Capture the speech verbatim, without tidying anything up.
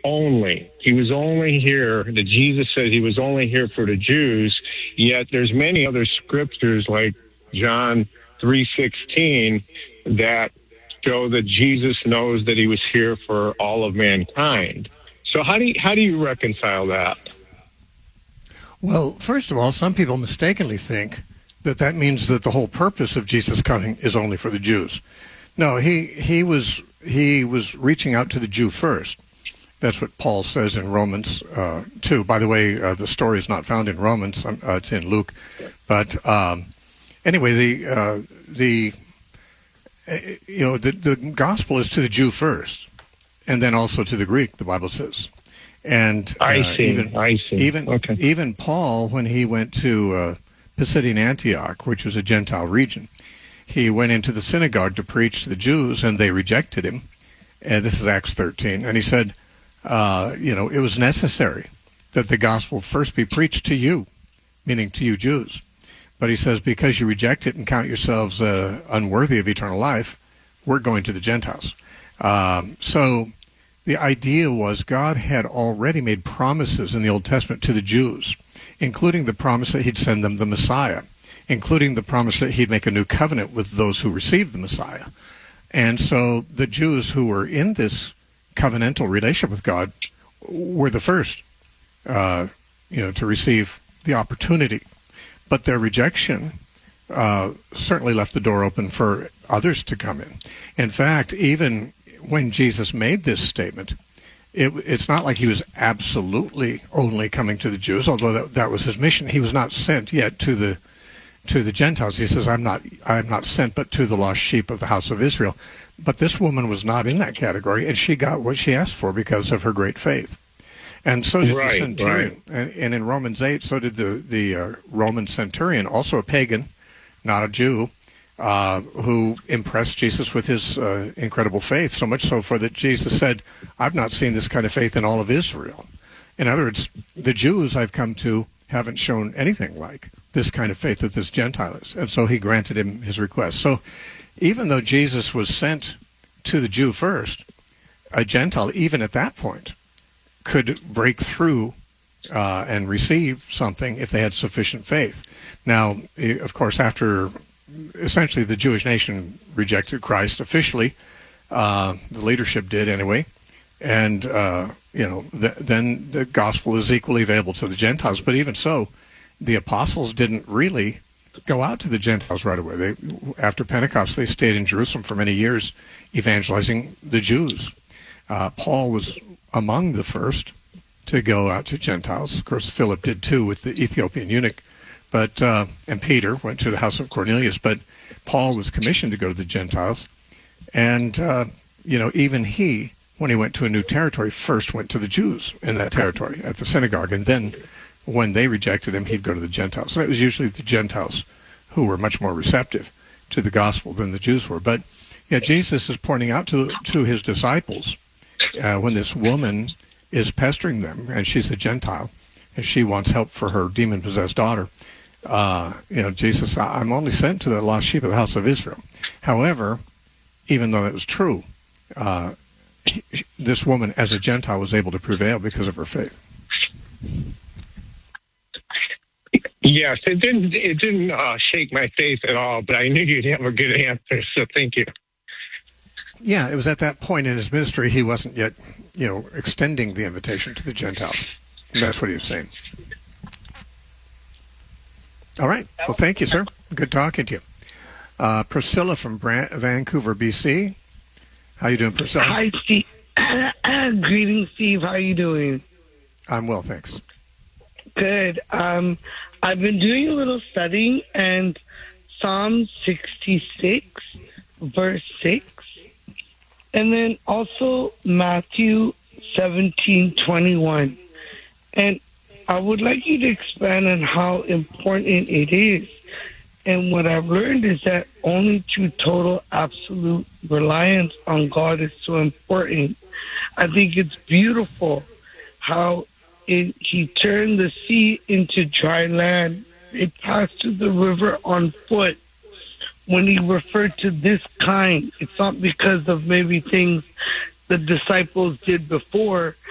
only. He was only here, that Jesus said he was only here for the Jews, yet there's many other scriptures like John three sixteen that show that Jesus knows that he was here for all of mankind. So how do you, how do you reconcile that? Well, first of all, some people mistakenly think that that means that the whole purpose of Jesus coming is only for the Jews. No, he he was he was reaching out to the Jew first. That's what Paul says in Romans uh, two. By the way, uh, the story is not found in Romans; uh, it's in Luke. But um, anyway, the uh, the you know the the gospel is to the Jew first, and then also to the Greek. The Bible says, and uh, I see. even I see. even okay. even Paul, when he went to uh, Pisidian Antioch, which was a Gentile region, he went into the synagogue to preach to the Jews, and they rejected him. And this is Acts thirteen, and he said, uh, you know, it was necessary that the gospel first be preached to you, meaning to you Jews. But he says, because you reject it and count yourselves uh, unworthy of eternal life, we're going to the Gentiles. Um, so the idea was God had already made promises in the Old Testament to the Jews, including the promise that he'd send them the Messiah, including the promise that he'd make a new covenant with those who received the Messiah. And so the Jews who were in this covenantal relationship with God were the first, uh, you know, to receive the opportunity. But their rejection uh, certainly left the door open for others to come in. In fact, even when Jesus made this statement, it, it's not like he was absolutely only coming to the Jews, although that, that was his mission. He was not sent yet to the to the Gentiles. He says, I'm not I'm not sent but to the lost sheep of the house of Israel. But this woman was not in that category, and she got what she asked for because of her great faith. And so did right, the centurion. Right. And, and in Romans eight, so did the, the uh, Roman centurion, also a pagan, not a Jew, uh, who impressed Jesus with his uh, incredible faith, so much so for that Jesus said, I've not seen this kind of faith in all of Israel. In other words, the Jews I've come to haven't shown anything like this kind of faith that this Gentile is. And so he granted him his request. So even though Jesus was sent to the Jew first, a Gentile, even at that point, could break through uh, and receive something if they had sufficient faith. Now, of course, after essentially the Jewish nation rejected Christ officially, uh, the leadership did anyway, and uh, you know, th- then the gospel is equally available to the Gentiles. But even so, the apostles didn't really go out to the Gentiles right away. They, after Pentecost, they stayed in Jerusalem for many years, evangelizing the Jews. Uh, Paul was among the first to go out to Gentiles. Of course, Philip did too with the Ethiopian eunuch, but uh, and Peter went to the house of Cornelius. But Paul was commissioned to go to the Gentiles, and uh, you know, even he, when he went to a new territory, first went to the Jews in that territory at the synagogue, and then when they rejected him, he'd go to the Gentiles. And it was usually the Gentiles who were much more receptive to the gospel than the Jews were. But yeah, Jesus is pointing out to to his disciples uh, when this woman is pestering them, and she's a Gentile, and she wants help for her demon-possessed daughter. Uh, you know, Jesus, I'm only sent to the lost sheep of the house of Israel. However, even though that was true, uh, he, this woman, as a Gentile, was able to prevail because of her faith. Yes, it didn't. It didn't uh, shake my faith at all. But I knew you'd have a good answer, so thank you. Yeah, it was at that point in his ministry he wasn't yet, you know, extending the invitation to the Gentiles. And that's what he was saying. All right. Well, thank you, sir. Good talking to you. Uh, Priscilla from Brant- Vancouver, B C. How you doing, Priscilla? Hi, Steve. Greetings, Steve. How are you doing? I'm well, thanks. Good. Um, I've been doing a little studying, and Psalm sixty-six, verse six, and then also Matthew seventeen twenty-one. And I would like you to expand on how important it is. And what I've learned is that only through total, absolute reliance on God is so important. I think it's beautiful how it, he turned the sea into dry land. It passed through the river on foot. When he referred to this kind, it's not because of maybe things the disciples did before,